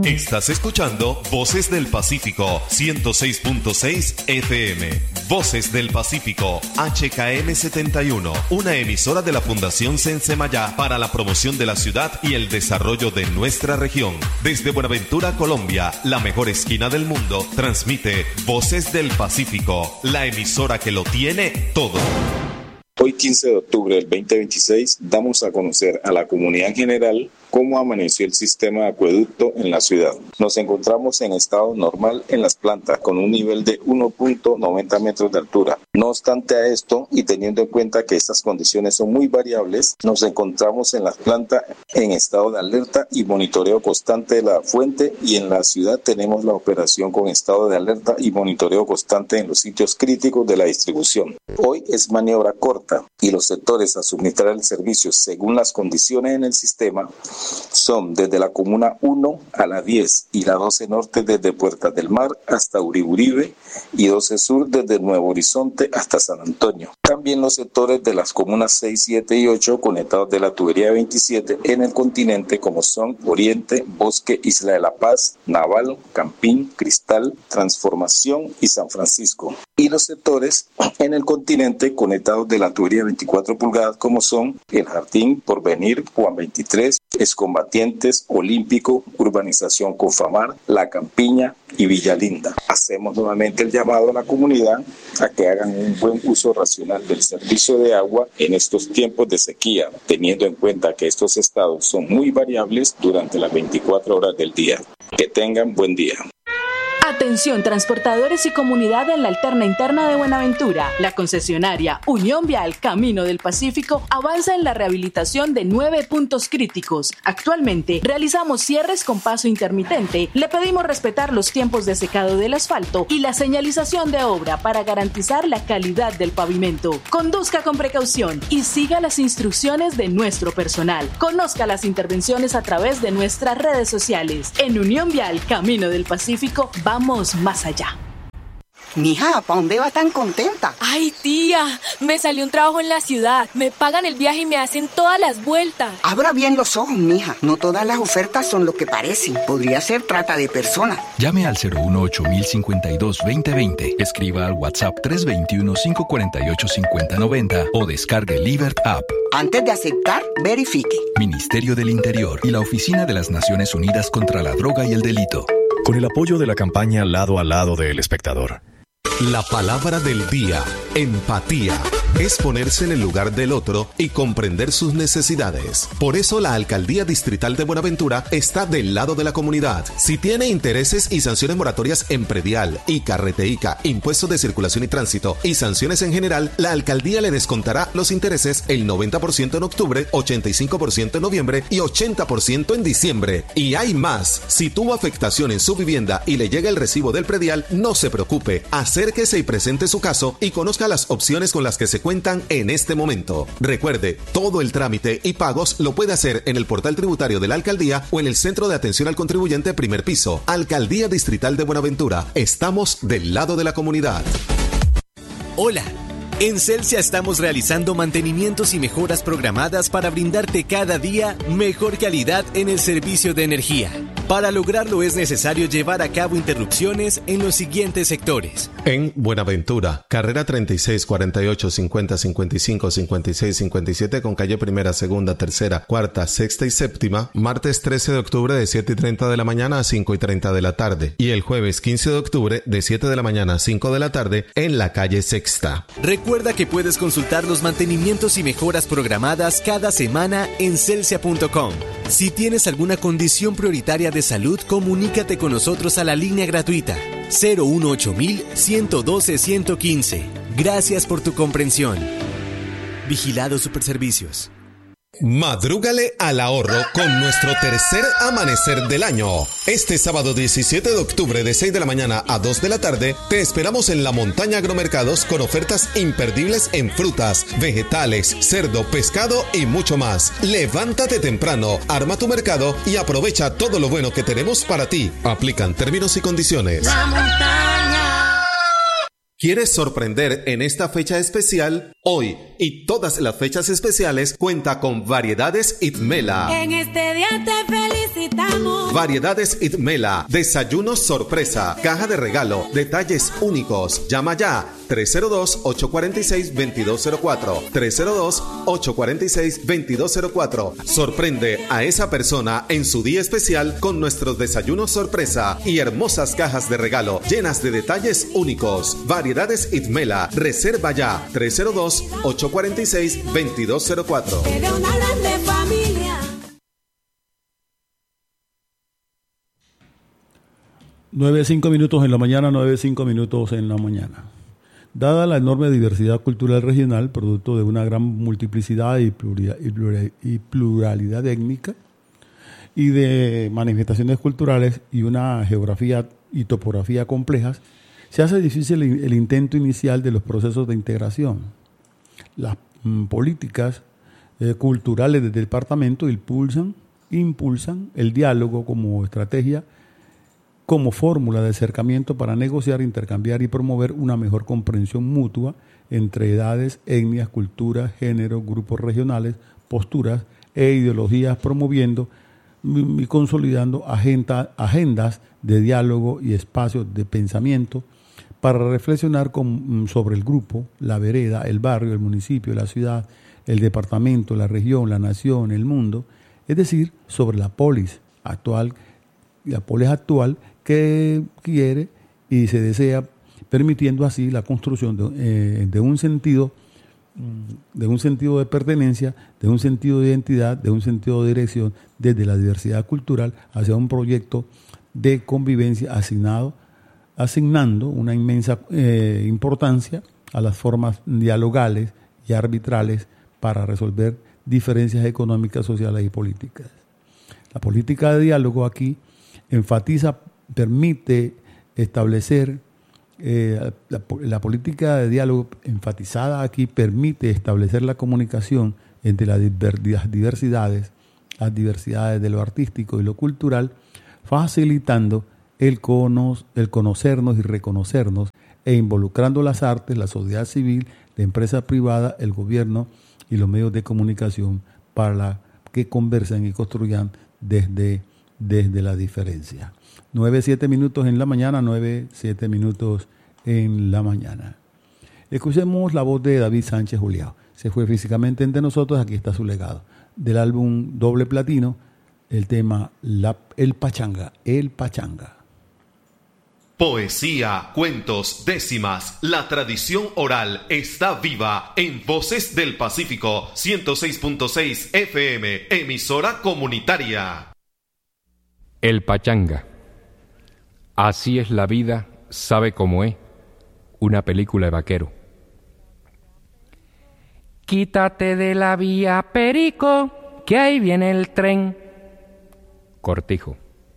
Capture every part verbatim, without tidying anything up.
Estás escuchando Voces del Pacífico ciento seis punto seis F M. Voces del Pacífico H K M setenta y uno, una emisora de la Fundación Sensemayá para la promoción de la ciudad y el desarrollo de nuestra región. Desde Buenaventura, Colombia, la mejor esquina del mundo, transmite Voces del Pacífico, la emisora que lo tiene todo. Hoy, quince de octubre del veinte veintiséis, damos a conocer a la comunidad en general cómo amaneció el sistema de acueducto en la ciudad. Nos encontramos en estado normal en las plantas con un nivel de uno punto noventa metros de altura. No obstante a esto, y teniendo en cuenta que estas condiciones son muy variables, nos encontramos en las plantas en estado de alerta y monitoreo constante de la fuente, y en la ciudad tenemos la operación con estado de alerta y monitoreo constante en los sitios críticos de la distribución. Hoy es maniobra corta y los sectores a suministrar el servicio según las condiciones en el sistema son desde la comuna uno a la diez y la doce norte desde Puertas del Mar hasta Uriburibe y doce sur desde Nuevo Horizonte hasta San Antonio. También los sectores de las comunas seis, siete y ocho conectados de la tubería veintisiete en el continente, como son Oriente, Bosque, Isla de la Paz, Naval, Campín, Cristal, Transformación y San Francisco. Y los sectores en el continente conectados de la tubería veinticuatro pulgadas, como son El Jardín, Porvenir, Juan veintitrés, Excombatientes, Olímpico, Urbanización Confamar, La Campiña y Villalinda. Hacemos nuevamente el llamado a la comunidad a que hagan un buen uso racional del servicio de agua en estos tiempos de sequía, teniendo en cuenta que estos estados son muy variables durante las veinticuatro horas del día. Que tengan buen día. Atención transportadores y comunidad en la alterna interna de Buenaventura. La concesionaria Unión Vial Camino del Pacífico avanza en la rehabilitación de nueve puntos críticos. Actualmente realizamos cierres con paso intermitente. Le pedimos respetar los tiempos de secado del asfalto y la señalización de obra para garantizar la calidad del pavimento. Conduzca con precaución y siga las instrucciones de nuestro personal. Conozca las intervenciones a través de nuestras redes sociales. En Unión Vial Camino del Pacífico vamos más allá. Mija, ¿para dónde va tan contenta? Ay, tía, me salió un trabajo en la ciudad. Me pagan el viaje y me hacen todas las vueltas. Abra bien los ojos, mija. No todas las ofertas son lo que parecen. Podría ser trata de personas. Llame al cero uno ocho mil cincuenta y dos veinte veinte. Escriba al WhatsApp tres dos uno, cinco cuatro ocho, cinco cero nueve cero o descargue Libert App. Antes de aceptar, verifique. Ministerio del Interior y la Oficina de las Naciones Unidas contra la Droga y el Delito. Con el apoyo de la campaña Lado a Lado de El Espectador. La palabra del día, empatía, es ponerse en el lugar del otro y comprender sus necesidades. Por eso la Alcaldía Distrital de Buenaventura está del lado de la comunidad. Si tiene intereses y sanciones moratorias en predial, ICA, Reteica, impuestos de circulación y tránsito y sanciones en general, la Alcaldía le descontará los intereses el noventa por ciento en octubre, ochenta y cinco por ciento en noviembre y ochenta por ciento en diciembre. Y hay más. Si tuvo afectación en su vivienda y le llega el recibo del predial, no se preocupe. Acérquese y presente su caso y conozca las opciones con las que se cuentan en este momento. Recuerde, todo el trámite y pagos lo puede hacer en el portal tributario de la Alcaldía o en el Centro de Atención al Contribuyente Primer Piso. Alcaldía Distrital de Buenaventura. Estamos del lado de la comunidad. Hola. En Celsia estamos realizando mantenimientos y mejoras programadas para brindarte cada día mejor calidad en el servicio de energía. Para lograrlo es necesario llevar a cabo interrupciones en los siguientes sectores. En Buenaventura, carrera treinta y seis, cuarenta y ocho, cincuenta, cincuenta y cinco, cincuenta y seis, cincuenta y siete con calle primera, segunda, tercera, cuarta, sexta y séptima, martes trece de octubre de siete y treinta de la mañana a cinco y treinta de la tarde y el jueves quince de octubre de siete de la mañana a cinco de la tarde en la calle Sexta. Recuerda que puedes consultar los mantenimientos y mejoras programadas cada semana en celsia punto com. Si tienes alguna condición prioritaria de salud, comunícate con nosotros a la línea gratuita cero uno ocho mil, ciento doce, ciento quince. Gracias por tu comprensión. Vigilado Superservicios. Madrúgale al ahorro con nuestro tercer amanecer del año. Este sábado diecisiete de octubre de seis de la mañana a dos de la tarde te esperamos en la Montaña Agromercados con ofertas imperdibles en frutas, vegetales, cerdo, pescado y mucho más. Levántate temprano, arma tu mercado y aprovecha todo lo bueno que tenemos para ti. Aplican términos y condiciones. La montaña. ¿Quieres sorprender en esta fecha especial? Hoy y todas las fechas especiales cuenta con Variedades Itmela. En este día te felicito. necesitamos. Variedades Itmela, desayunos sorpresa, caja de regalo, detalles únicos. Llama ya tres cero dos, ocho cuatro seis, dos dos cero cuatro, tres cero dos, ocho cuatro seis, dos dos cero cuatro. Sorprende a esa persona en su día especial con nuestros desayunos sorpresa y hermosas cajas de regalo llenas de detalles únicos. Variedades Itmela, reserva ya tres cero dos, ocho cuatro seis, dos dos cero cuatro. Una grande familia. nueve cinco minutos en la mañana, nueve cinco minutos en la mañana. Dada la enorme diversidad cultural regional, producto de una gran multiplicidad y pluralidad étnica y de manifestaciones culturales y una geografía y topografía complejas, se hace difícil el intento inicial de los procesos de integración. Las mm, políticas eh, culturales del departamento impulsan, impulsan el diálogo como estrategia, como fórmula de acercamiento para negociar, intercambiar y promover una mejor comprensión mutua entre edades, etnias, culturas, géneros, grupos regionales, posturas e ideologías, promoviendo y consolidando agenda, agendas de diálogo y espacios de pensamiento para reflexionar con, sobre el grupo, la vereda, el barrio, el municipio, la ciudad, el departamento, la región, la nación, el mundo, es decir, sobre la polis actual, la polis actual que quiere y se desea, permitiendo así la construcción de, eh, de un sentido de un sentido de pertenencia, de un sentido de identidad, de un sentido de dirección desde la diversidad cultural hacia un proyecto de convivencia asignado, asignando una inmensa eh, importancia a las formas dialogales y arbitrales para resolver diferencias económicas, sociales y políticas. La política de diálogo aquí enfatiza, permite establecer Eh, la, la política de diálogo enfatizada aquí permite establecer la comunicación entre las diversidades, las diversidades de lo artístico y lo cultural, facilitando el, cono, el conocernos y reconocernos e involucrando las artes, la sociedad civil, la empresa privada, el gobierno y los medios de comunicación para la, que conversen y construyan desde, desde la diferencia. nueve, siete minutos en la mañana, nueve, siete minutos en la mañana. Escuchemos la voz de David Sánchez Juliao. Se fue físicamente entre nosotros, aquí está su legado. Del álbum Doble Platino, el tema la, El Pachanga, El Pachanga. Poesía, cuentos, décimas, la tradición oral está viva en Voces del Pacífico, ciento seis punto seis F M, emisora comunitaria. El Pachanga. Así es la vida, sabe cómo es, una película de vaquero. Quítate de la vía, perico, que ahí viene el tren. Cortijo.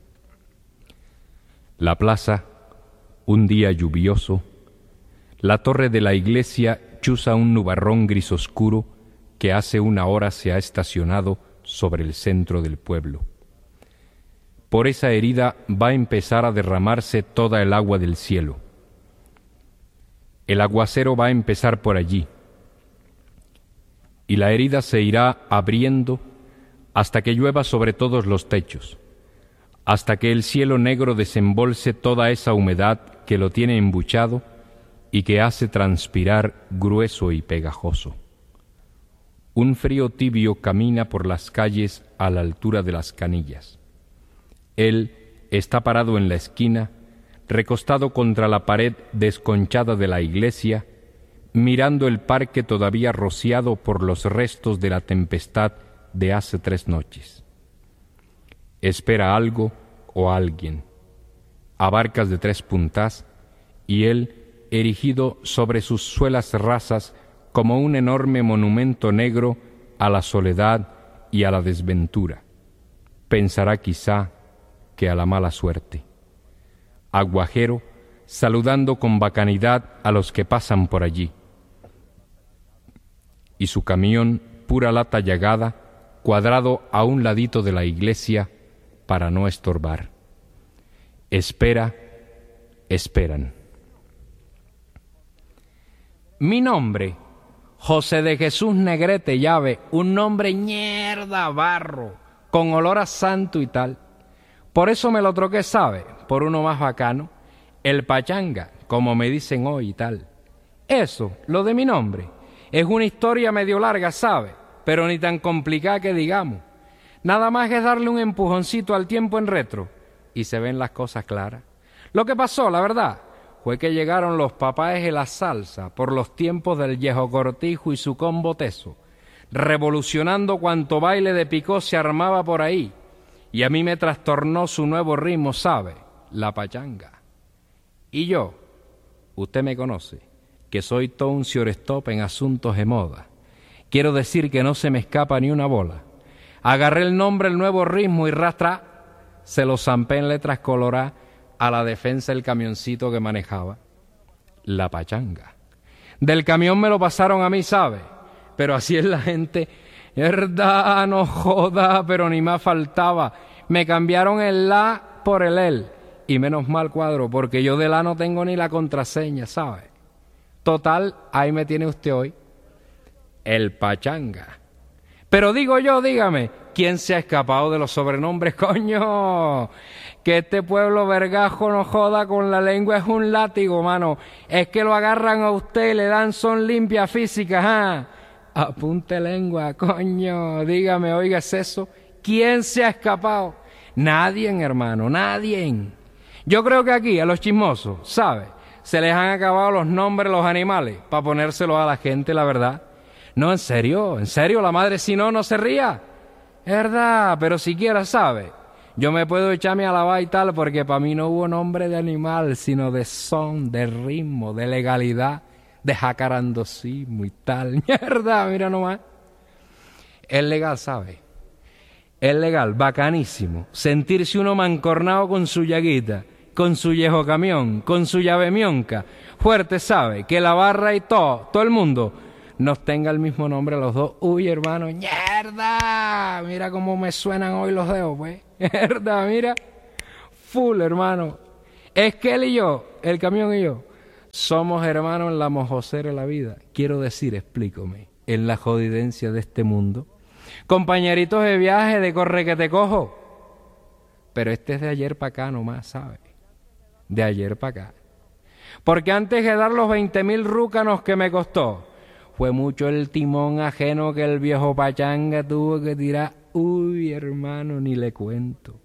La plaza, un día lluvioso, la torre de la iglesia chuza un nubarrón gris oscuro que hace una hora se ha estacionado sobre el centro del pueblo. Por esa herida va a empezar a derramarse toda el agua del cielo. El aguacero va a empezar por allí, y la herida se irá abriendo hasta que llueva sobre todos los techos, hasta que el cielo negro desembolse toda esa humedad que lo tiene embuchado y que hace transpirar grueso y pegajoso. Un frío tibio camina por las calles a la altura de las canillas. Él está parado en la esquina, recostado contra la pared desconchada de la iglesia, mirando el parque todavía rociado por los restos de la tempestad de hace tres noches. Espera algo o alguien. Abarcas de tres puntas, y él, erigido sobre sus suelas rasas como un enorme monumento negro a la soledad y a la desventura, pensará quizá que a la mala suerte. Aguajero, saludando con bacanidad a los que pasan por allí. Y su camión, pura lata llagada, cuadrado a un ladito de la iglesia para no estorbar. Espera, esperan. Mi nombre, José de Jesús Negrete Llave, un nombre ñerda barro, con olor a santo y tal. Por eso me lo troqué, ¿sabe? Por uno más bacano, el Pachanga, como me dicen hoy y tal. Eso, lo de mi nombre, es una historia medio larga, ¿sabe? Pero ni tan complicada que digamos. Nada más es darle un empujoncito al tiempo en retro y se ven las cosas claras. Lo que pasó, la verdad, fue que llegaron los papáes de la salsa por los tiempos del Viejo Cortijo y su combo teso, revolucionando cuanto baile de picó se armaba por ahí. Y a mí me trastornó su nuevo ritmo, ¿sabe? La pachanga. Y yo, usted me conoce, que soy todo un stop en asuntos de moda. Quiero decir que no se me escapa ni una bola. Agarré el nombre, el nuevo ritmo y rastra, se lo zampé en letras coloradas a la defensa del camioncito que manejaba. La pachanga. Del camión me lo pasaron a mí, ¿sabe? Pero así es la gente. Verdad, no joda, pero ni más faltaba. Me cambiaron el la por el el. Y menos mal, cuadro, porque yo de la no tengo ni la contraseña, ¿sabe? Total, ahí me tiene usted hoy. El Pachanga. Pero digo yo, dígame, ¿quién se ha escapado de los sobrenombres, coño? Que este pueblo vergajo no joda, con la lengua es un látigo, mano. Es que lo agarran a usted y le dan son limpias físicas, ¿ah? Apunte lengua, coño, dígame, oiga, ¿es eso? ¿Quién se ha escapado? Nadie, hermano, nadie. Yo creo que aquí, a los chismosos, ¿sabe? Se les han acabado los nombres de los animales para ponérselos a la gente, la verdad. No, en serio, en serio, la madre si no, no se ría. Es verdad, pero siquiera, ¿sabe? Yo me puedo echarme a lavar y tal, porque para mí no hubo nombre de animal, sino de son, de ritmo, de legalidad, de jacarandosismo y tal. Mierda, mira nomás. Es legal, ¿sabe? Es legal, bacanísimo. Sentirse uno mancornado con su llaguita, con su viejo camión, con su llave mionca. Fuerte, ¿sabe? Que la barra y todo, todo el mundo nos tenga el mismo nombre los dos. Uy, hermano, mierda. Mira cómo me suenan hoy los dedos, pues. Mierda, mira. Full, hermano. Es que él y yo, el camión y yo, somos hermanos en la mojosera de la vida. Quiero decir, explícame, en la jodidencia de este mundo. Compañeritos de viaje, de corre que te cojo. Pero este es de ayer para acá nomás, ¿sabe? De ayer para acá. Porque antes de dar los veinte mil rúcanos que me costó, fue mucho el timón ajeno que el viejo Pachanga tuvo que tirar. Uy, hermano, ni le cuento.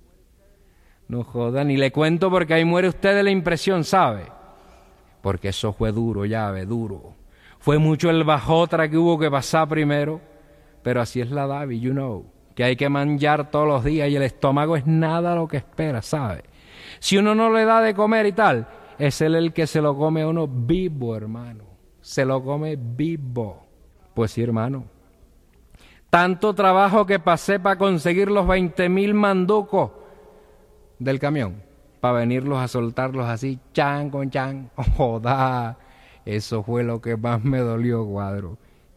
No joda, ni le cuento, porque ahí muere usted de la impresión, ¿sabe? Porque eso fue duro, llave, duro. Fue mucho el bajotra que hubo que pasar primero. Pero así es la Davi, you know, que hay que manjar todos los días y el estómago es nada lo que espera, ¿sabe? Si uno no le da de comer y tal, es él el que se lo come a uno vivo, hermano. Se lo come vivo. Pues sí, hermano. Tanto trabajo que pasé para conseguir los veinte mil manducos del camión, para venirlos a soltarlos así, chan con chan. Joda, eso fue lo que más me dolió, cuadro.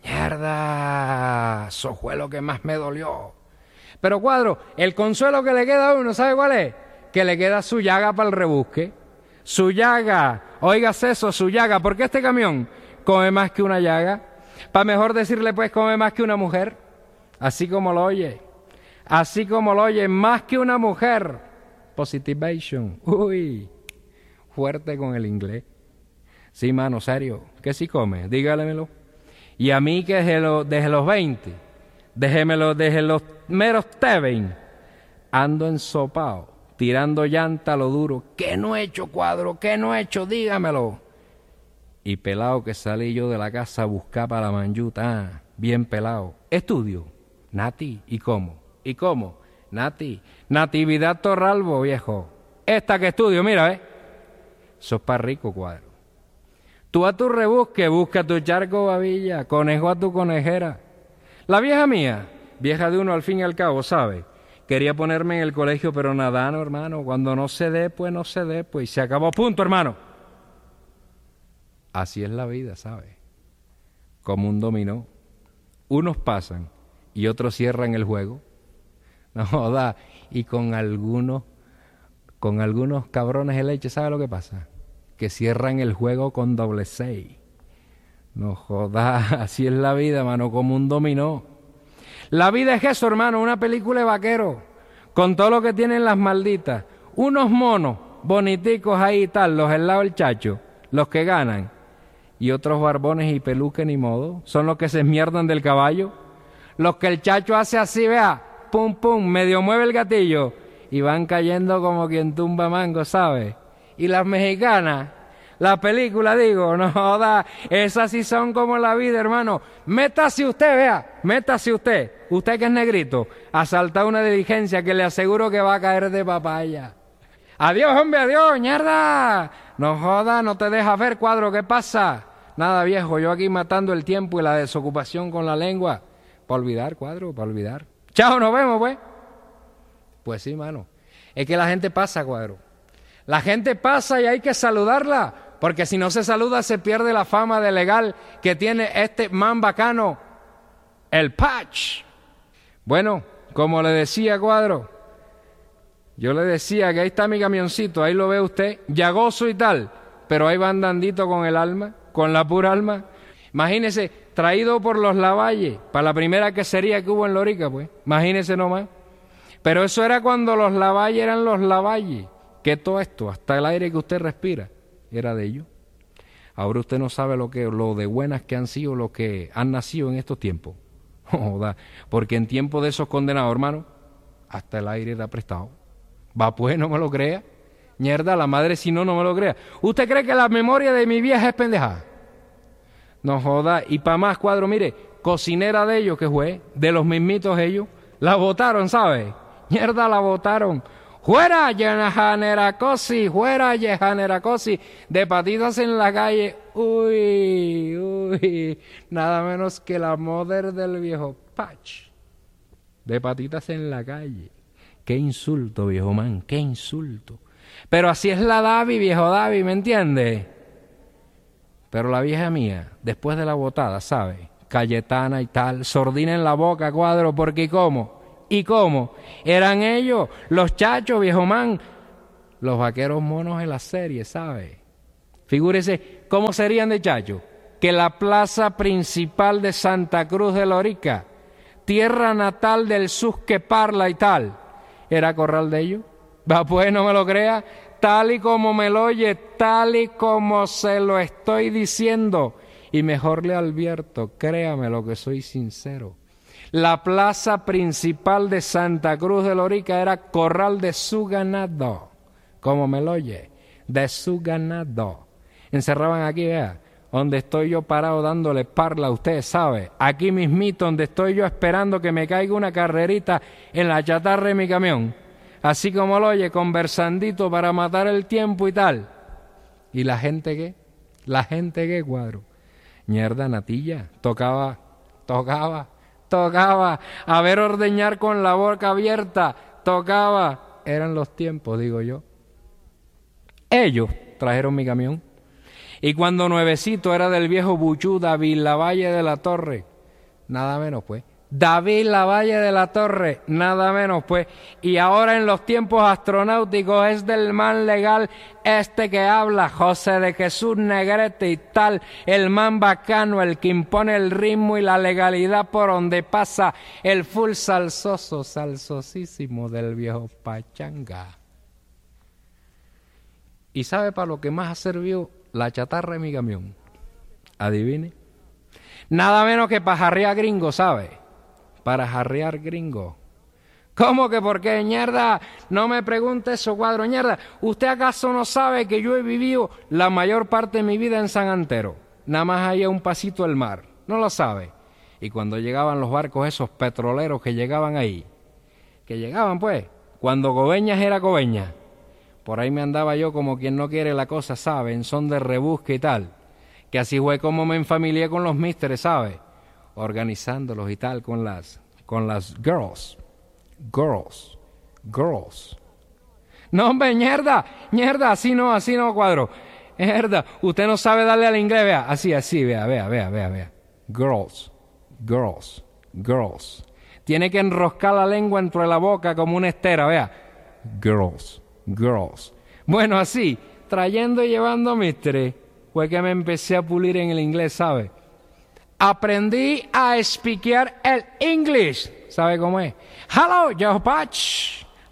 Mierda, eso fue lo que más me dolió. Pero, cuadro, el consuelo que le queda a uno, ¿sabe cuál es? Que le queda su llaga para el rebusque. Su llaga, oigas eso, su llaga, porque este camión come más que una llaga. Para mejor decirle, pues, come más que una mujer. Así como lo oye. Así como lo oye, más que una mujer. Positivation. Uy, fuerte con el inglés. Sí, mano, serio. ¿Qué si come? Dígalemelo. Y a mí que desde, lo, desde los veinte, déjemelo desde los meros teven, ando ensopado, tirando llanta a lo duro. ¿Qué no he hecho, cuadro? ¿Qué no he hecho? Dígamelo. Y pelado que salí yo de la casa a buscar para la manjuta. Ah, bien pelado. Estudio. Nati. ¿Y cómo? ¿Y cómo? Nati. Natividad Torralbo, viejo. Esta que estudio, mira, ¿eh? Sos pa' rico, cuadro. Tú a tu rebusque, busca tu charco babilla, conejo a tu conejera. La vieja mía, vieja de uno al fin y al cabo, ¿sabe? Quería ponerme en el colegio, pero nada, no, hermano. Cuando no se dé, pues no se dé, pues se acabó, punto, hermano. Así es la vida, ¿sabe? Como un dominó. Unos pasan y otros cierran el juego. No joda, y con algunos, con algunos cabrones de leche, ¿sabe lo que pasa? Que cierran el juego con doble seis. No jodas, así es la vida, mano, como un dominó. La vida es eso, hermano, una película de vaquero. con todo lo que tienen las malditas, unos monos boniticos ahí y tal, los del lado del chacho, los que ganan, y otros barbones y peluques ni modo, son los que se esmierdan del caballo, los que el chacho hace así, vea, pum pum, medio mueve el gatillo, y van cayendo como quien tumba mango, ¿sabe? Y las mexicanas, la película, digo, no joda, esas sí son como la vida, hermano. Métase usted, vea, métase usted, usted que es negrito, a saltar una diligencia que le aseguro que va a caer de papaya. Adiós, hombre, adiós, ñerda. No joda, no te dejas ver, Cuadro, ¿qué pasa? Nada, viejo, yo aquí matando el tiempo y la desocupación con la lengua. Para olvidar, Cuadro, para olvidar. Chao, nos vemos, pues. Pues sí, mano. Es que la gente pasa, Cuadro. La gente pasa y hay que saludarla, porque si no se saluda se pierde la fama de legal que tiene este man bacano, el Patch. Bueno, como le decía, Cuadro, yo le decía que ahí está mi camioncito, ahí lo ve usted, llagoso y tal, pero ahí va andandito con el alma, con la pura alma. Imagínese, traído por los Lavalle, para la primera quesería que hubo en Lorica, pues, imagínese nomás. Pero eso era cuando los Lavalle eran los Lavalle, que todo esto, hasta el aire que usted respira, era de ellos. Ahora usted no sabe lo que, lo de buenas que han sido, lo que han nacido en estos tiempos. Joda, porque en tiempo de esos condenados, hermano, hasta el aire da prestado. Va pues, no me lo crea. Mierda, la madre si no, no me lo crea. ¿Usted cree que la memoria de mi vieja es pendejada? No joda, y para más, Cuadro, mire, cocinera de ellos que fue, de los mismitos ellos, la votaron, ¿sabe? Mierda, la votaron. ¡Fuera, Yehaneracosi! ¡Fuera, Yehaneracosi! De patitas en la calle. Uy, uy. Nada menos que la mother del viejo Patch. De patitas en la calle. ¡Qué insulto, viejo man! ¡Qué insulto! Pero así es la Davi, viejo Davi, ¿me entiende? Pero la vieja mía, después de la botada, ¿sabe? Cayetana y tal, sordina en la boca, Cuadro, porque ¿y cómo? ¿Y cómo? Eran ellos, los chachos, viejo man, los vaqueros monos en la serie, ¿sabe? Figúrese, ¿cómo serían de chachos? Que la plaza principal de Santa Cruz de Lorica, tierra natal del Susque Parla y tal, era corral de ellos. Va pues, no me lo crea, tal y como me lo oye, tal y como se lo estoy diciendo, y mejor le advierto, créame lo que soy sincero. La plaza principal de Santa Cruz de Lorica era corral de su ganado, como me lo oye, de su ganado. Encerraban aquí, vea, donde estoy yo parado dándole parla a usted, ¿sabe? Aquí mismito, donde estoy yo esperando que me caiga una carrerita en la chatarra de mi camión. Así como lo oye, conversandito para matar el tiempo y tal. ¿Y la gente qué? ¿La gente qué, Cuadro? Mierda, natilla, tocaba, tocaba. Tocaba, a ver ordeñar con la boca abierta, tocaba, eran los tiempos, digo yo. Ellos trajeron mi camión, y cuando nuevecito era del viejo Buchú, David Lavalle de la Torre, nada menos pues, David Lavalle de la Torre, nada menos pues, y ahora en los tiempos astronáuticos es del man legal este que habla, José de Jesús Negrete y tal, el man bacano, el que impone el ritmo y la legalidad por donde pasa, el full salsoso, salsosísimo del viejo pachanga. ¿Y sabe para lo que más ha servido la chatarra de mi camión? Adivine. Nada menos que para jarrear gringo, ¿sabe? Para jarrear gringo. ¿Cómo que por qué, ñerda? No me pregunte eso, Cuadro, ñerda. ¿Usted acaso no sabe que yo he vivido la mayor parte de mi vida en San Antero? Nada más ahí a un pasito del mar. ¿No lo sabe? Y cuando llegaban los barcos esos petroleros que llegaban ahí, que llegaban pues, cuando Coveñas era Coveñas, por ahí me andaba yo como quien no quiere la cosa, ¿sabe? En son de rebusque y tal. Que así fue como me enfamilié con los místeres, ¿sabe? Organizándolos y tal con las con las girls, girls, girls. No, hombre, ñerda, ñerda, así no, así no, Cuadro. Ñerda, usted no sabe darle al inglés, vea, así, así, vea, vea, vea, vea, vea. Girls, girls, girls. Tiene que enroscar la lengua entre la boca como una estera, vea. Girls, girls. Bueno, así, trayendo y llevando místeres, fue que me empecé a pulir en el inglés, ¿sabe? Aprendí a explicar el English. ¿Sabe cómo es? Hello, yo Patch.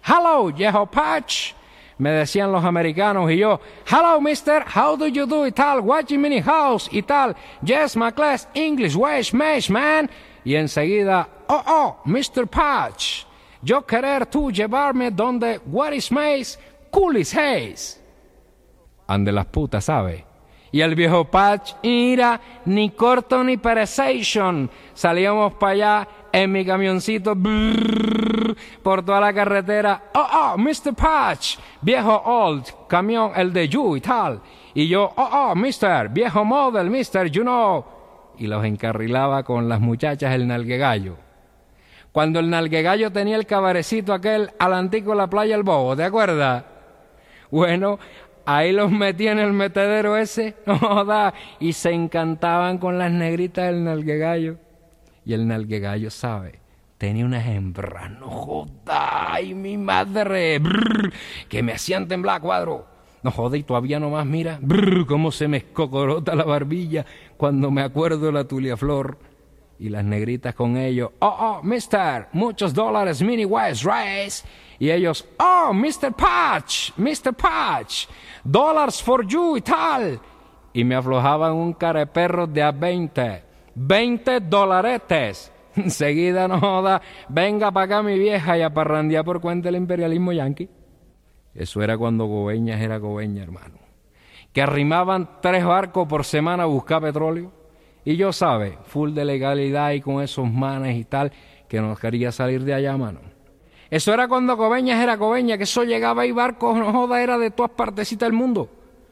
hello, viejo Patch, me decían los americanos, y yo, hello, mister, how do you do, y tal, what you mean house, y tal, yes, my class, English, West, mesh, man, y enseguida, oh, oh, mister Patch, yo querer tú llevarme donde, what is maze, cool is haze. Ande las putas, ¿sabe? Y el viejo Patch, mira, ni corto ni perezoso, salíamos para allá en mi camioncito, brrr, por toda la carretera. Oh, oh, mister Patch, viejo old, camión, el de you y tal. Y yo, oh, oh, mister, viejo model, mister, you know. Y los encarrilaba con las muchachas el nalguegallo. Cuando el nalguegallo tenía el cabarecito aquel alantico en la playa El Bobo, ¿te acuerdas? Bueno, ahí los metía en el metedero ese, no joda, y se encantaban con las negritas del nalguegallo. Y el nalguegallo, ¿sabe? Tenía unas hembras, no joda, ay mi madre, brrr, que me hacían temblar, cuadro. No joda, y todavía nomás mira, brrr, cómo se me escocorota la barbilla cuando me acuerdo de la Tulia Flor. Y las negritas con ellos, oh, oh, mister, muchos dólares, mini west race. Y ellos, oh, mister Patch, mister Patch, dollars for you y tal. Y me aflojaban un careperro de a veinte, veinte dolaretes. Enseguida, no joda, venga para acá mi vieja y a parrandear por cuenta del imperialismo yanqui. Eso era cuando Coveñas era Coveña, hermano. Que arrimaban tres barcos por semana a buscar petróleo. Y yo, sabe, full de legalidad y con esos manes y tal, que no quería salir de allá, mano. Eso era cuando Coveñas era Coveña, que eso llegaba y barcos, no joda, era de todas partecitas del mundo.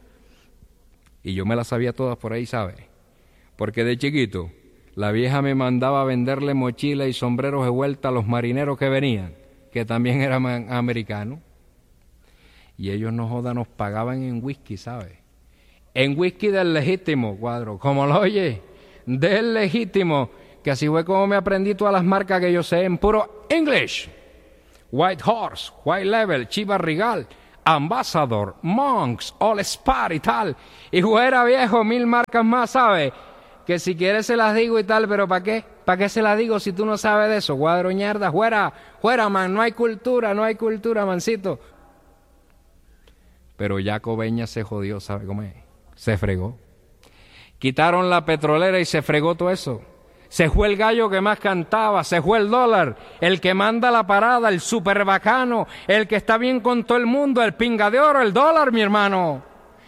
Y yo me las sabía todas por ahí, ¿sabe? Porque de chiquito, la vieja me mandaba a venderle mochilas y sombreros de vuelta a los marineros que venían, que también eran americanos. Y ellos, no joda, nos pagaban en whisky, ¿sabe? En whisky del legítimo, cuadro, como lo oye, del legítimo, que así fue como me aprendí todas las marcas que yo sé en puro English. White Horse, White Level, Chivas Regal, Ambassador, Monks, All Spar y tal. Y fuera, viejo, mil marcas más, ¿sabe? Que si quieres se las digo y tal, pero ¿para qué? ¿Para qué se las digo si tú no sabes de eso? Cuadro ñerda, fuera, fuera, man, no hay cultura, no hay cultura, mancito. Pero ya Coveña se jodió, ¿sabe cómo es? Se fregó. Quitaron la petrolera y se fregó todo eso. Se fue el gallo que más cantaba, se fue el dólar, el que manda la parada, el super bacano, el que está bien con todo el mundo, el pinga de oro, el dólar, mi hermano.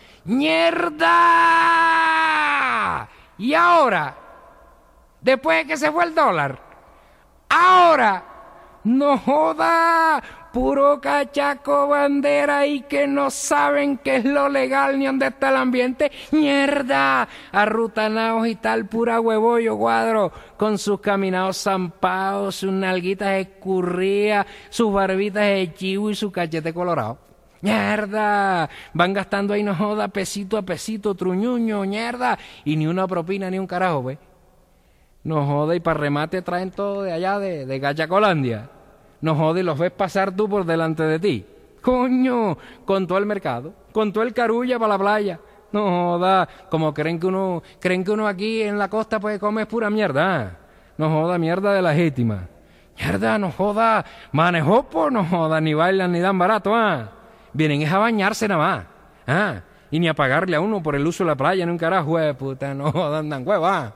¡Mierda! Y ahora, después de que se fue el dólar, ahora, no joda, puro cachaco bandera y que no saben qué es lo legal ni dónde está el ambiente. ¡Mierda! Arrutanados y tal, pura huevollo, cuadro, con sus caminados zampados, sus nalguitas escurridas, sus barbitas de chivo y su cachete colorado. ¡Mierda! Van gastando ahí, no joda, pesito a pesito, truñuño, mierda, y ni una propina ni un carajo, ¿ves? No joda, y para remate traen todo de allá, de, de Cachacolandia. No joda, y los ves pasar tú por delante de ti. Coño, con todo el mercado, con todo el carulla para la playa. No joda, como creen que uno, creen que uno aquí en la costa pues come pura mierda. ¿Eh? No joda, mierda de legítima. Mierda, no joda, manejó por no joda, ni bailan ni dan barato, ah. ¿eh? Vienen es a bañarse nada más, ah, y ni a pagarle a uno por el uso de la playa, ni un carajo, eh, puta, no joda, andan hueva.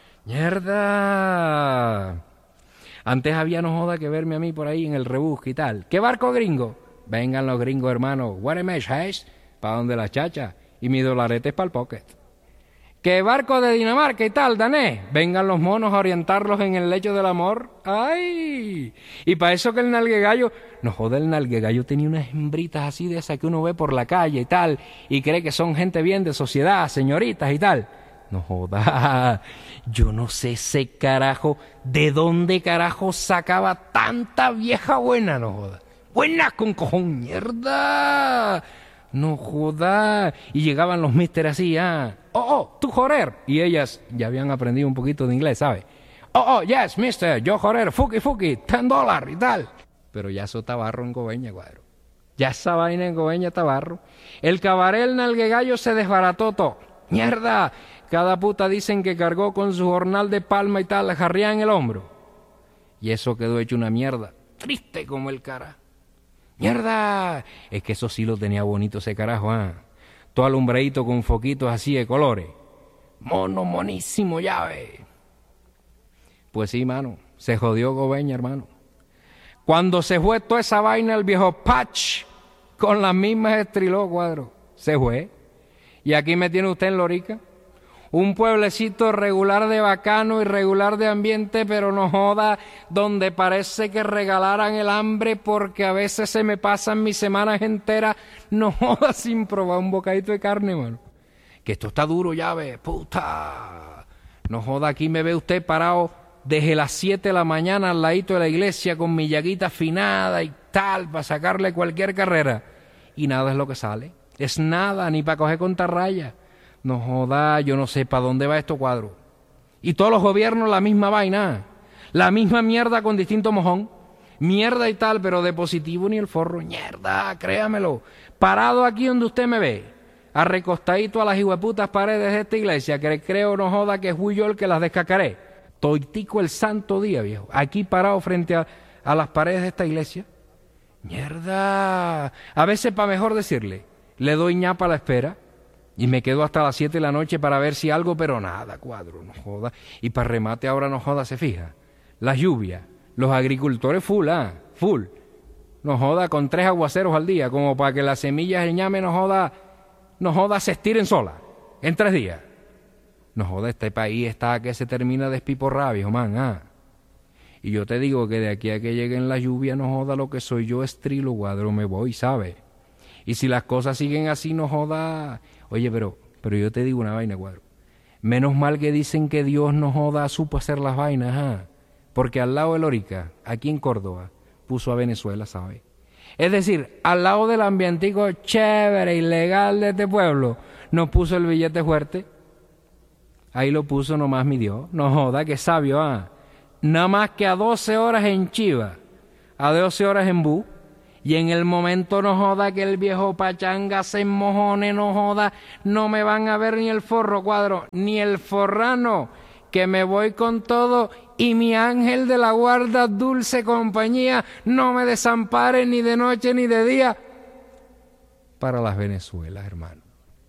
Mierda. Antes había, no joda, que verme a mí por ahí en el rebusque y tal. ¿Qué barco gringo? Vengan los gringos, hermano. What a mesh, hash, para donde la chacha. Y mi dolarete es para el pocket. ¿Qué barco de Dinamarca y tal, danés? Vengan los monos a orientarlos en el lecho del amor. ¡Ay! Y para eso que el nalguegallo... No joda, el nalguegallo tenía unas hembritas así de esas que uno ve por la calle y tal. Y cree que son gente bien de sociedad, señoritas y tal. No joda, yo no sé ese carajo, ¿de dónde carajo sacaba tanta vieja buena? No joda, buena con cojón, mierda, no joda. Y llegaban los mister así, ah, oh, oh, tú joder. Y ellas ya habían aprendido un poquito de inglés, ¿sabes? Oh, oh, yes, mister, yo joder, fuki, fuki, ten dólares y tal. Pero ya eso tabarro en Coveña, cuadro. Ya esa vaina en Coveña tabarro. El cabaret, el nalguegallo se desbarató todo. Mierda. Cada puta dicen que cargó con su jornal de palma y tal, la jarría en el hombro. Y eso quedó hecho una mierda, triste como el cara. ¡Mierda! Es que eso sí lo tenía bonito ese carajo, ¿ah? ¿eh? Todo alumbradito con foquitos así de colores. Mono, monísimo, llave. Pues sí, mano, se jodió Gobeña, hermano. Cuando se fue toda esa vaina, el viejo Patch, con las mismas estriló, cuadro, se fue. Y aquí me tiene usted en Lorica. Un pueblecito regular de bacano y regular de ambiente, pero no joda, donde parece que regalaran el hambre porque a veces se me pasan mis semanas enteras, no joda, sin probar un bocadito de carne, mano. Que esto está duro, llave, puta. No joda, aquí me ve usted parado desde las siete de la mañana al ladito de la iglesia con mi llaguita afinada y tal, para sacarle cualquier carrera. Y nada es lo que sale. Es nada, ni para coger contrarraya. No joda, yo no sé para dónde va esto, cuadro. Y todos los gobiernos la misma vaina, la misma mierda con distinto mojón. Mierda y tal, pero de positivo ni el forro. Mierda, créamelo. Parado aquí donde usted me ve, arrecostadito a las hijueputas paredes de esta iglesia, que creo, no joda, que fui yo el que las descacaré. Toitico el santo día, viejo. Aquí parado frente a, a las paredes de esta iglesia. Mierda. A veces, para mejor decirle, le doy ñapa a la espera. Y me quedo hasta las siete de la noche para ver si algo, pero nada, cuadro, no joda. Y para remate ahora, no joda, se fija. Las lluvias, los agricultores full, ah, full. No joda, con tres aguaceros al día, como para que las semillas del ñame, no joda, no joda, se estiren solas, en tres días. No joda, este país está que se termina de espiporrar, viejo man, ah. Y yo te digo que de aquí a que lleguen las lluvias, no joda, lo que soy yo, estrilo, cuadro, me voy, ¿sabes? Y si las cosas siguen así, no joda... Oye, pero, pero yo te digo una vaina, cuadro. Menos mal que dicen que Dios no joda, supo hacer las vainas, ¿ah? Porque al lado de Lorica, aquí en Córdoba, puso a Venezuela, ¿sabes? Es decir, al lado del ambientico chévere y legal de este pueblo, nos puso el billete fuerte. Ahí lo puso nomás mi Dios. No joda, que sabio, ¿ah? Nada más que a doce horas en Chiva, a doce horas en Bu. Y en el momento, no joda, que el viejo pachanga se mojone, no joda, no me van a ver ni el forro, cuadro, ni el forrano, que me voy con todo y mi ángel de la guarda, dulce compañía, no me desampare ni de noche ni de día. Para las Venezuelas, hermano.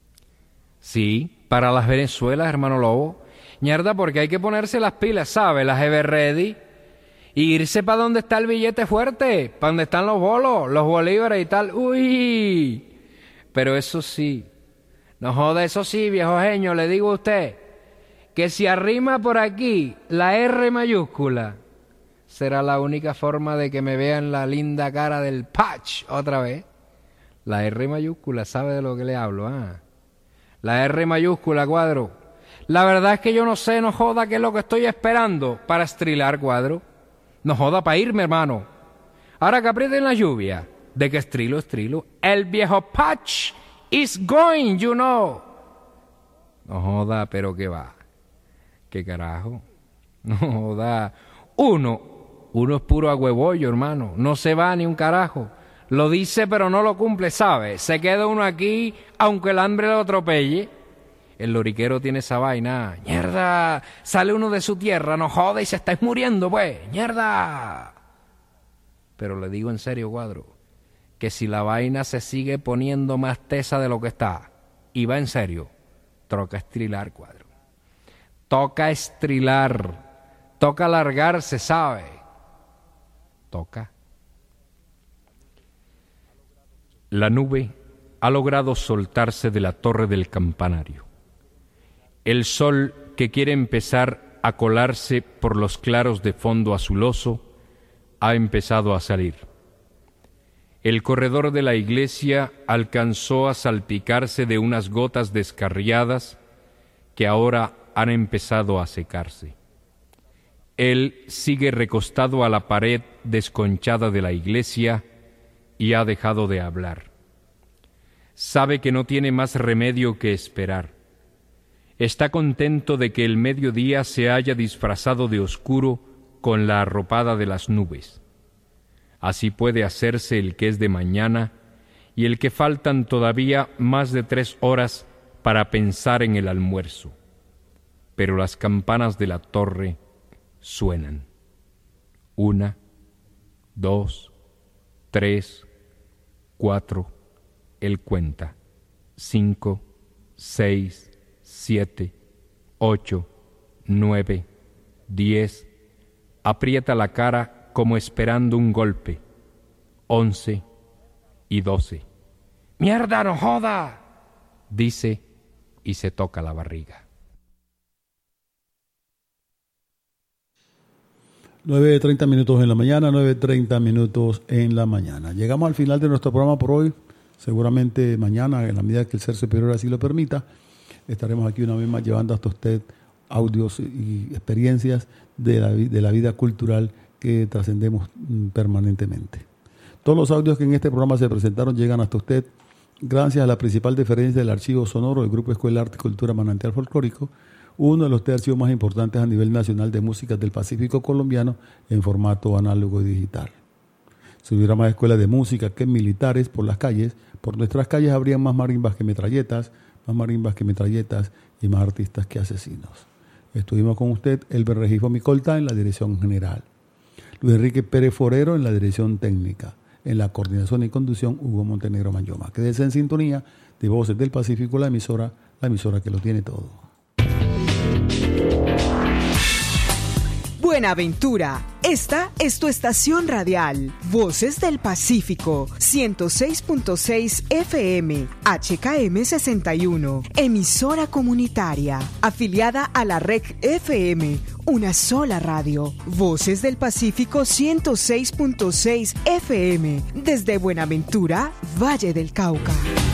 Sí, para las Venezuelas, hermano Lobo. Mierda, porque hay que ponerse las pilas, ¿sabes? Las ever ready. Y irse para donde está el billete fuerte, para donde están los bolos, los bolívares y tal. ¡Uy! Pero eso sí, no joda, eso sí, viejo genio, le digo a usted, que si arrima por aquí la R mayúscula, será la única forma de que me vean la linda cara del Patch otra vez. La R mayúscula, ¿sabe de lo que le hablo? Ah? La R mayúscula, cuadro. La verdad es que yo no sé, no joda, qué es lo que estoy esperando para estrilar, cuadro. No joda, para irme, hermano. Ahora que aprieten la lluvia, de que estrilo, estrilo, el viejo Patch is going, you know. No joda, pero que va. ¿Qué carajo? No joda. Uno, uno es puro agüebollo, hermano. No se va ni un carajo. Lo dice, pero no lo cumple, ¿sabe? Se queda uno aquí, aunque el hambre lo atropelle. El loriquero tiene esa vaina. ¡Mierda! Sale uno de su tierra, no joda, y se estáis muriendo, pues. ¡Mierda! Pero le digo en serio, cuadro, que si la vaina se sigue poniendo más tesa de lo que está, y va en serio, toca estrilar, cuadro. Toca estrilar. Toca alargarse, ¿sabe? Toca. La nube ha logrado soltarse de la torre del campanario. El sol, que quiere empezar a colarse por los claros de fondo azuloso, ha empezado a salir. El corredor de la iglesia alcanzó a salpicarse de unas gotas descarriadas que ahora han empezado a secarse. Él sigue recostado a la pared desconchada de la iglesia y ha dejado de hablar. Sabe que no tiene más remedio que esperar. Está contento de que el mediodía se haya disfrazado de oscuro con la arropada de las nubes. Así puede hacerse el que es de mañana y el que faltan todavía más de tres horas para pensar en el almuerzo. Pero las campanas de la torre suenan. Una, dos, tres, cuatro, él cuenta, cinco, seis, siete, ocho, nueve, diez, aprieta la cara como esperando un golpe, once y doce. ¡Mierda, no joda!, dice y se toca la barriga. nueve treinta minutos en la mañana, nueve treinta minutos en la mañana. Llegamos al final de nuestro programa por hoy. Seguramente mañana, en la medida que el Ser Superior así lo permita, estaremos aquí una vez más llevando hasta usted audios y experiencias de la, de la vida cultural que trascendemos permanentemente. Todos los audios que en este programa se presentaron llegan hasta usted gracias a la principal deferencia del archivo sonoro del Grupo Escuela Arte y Cultura Manantial Folclórico, uno de los tres archivos más importantes a nivel nacional de músicas del Pacífico colombiano en formato análogo y digital. Si hubiera más escuelas de música que militares por las calles, por nuestras calles habría más marimbas que metralletas, más marimbas que metralletas y más artistas que asesinos. Estuvimos con usted, Elber Regifo Micolta, en la dirección general. Luis Enrique Pérez Forero en la dirección técnica. En la coordinación y conducción, Hugo Montenegro Mayoma. Quédese en sintonía de Voces del Pacífico, la emisora, la emisora que lo tiene todo. Buenaventura, esta es tu estación radial, Voces del Pacífico, ciento seis punto seis F M, H K M sesenta y uno, emisora comunitaria, afiliada a la R E C F M, una sola radio, Voces del Pacífico ciento seis punto seis F M, desde Buenaventura, Valle del Cauca.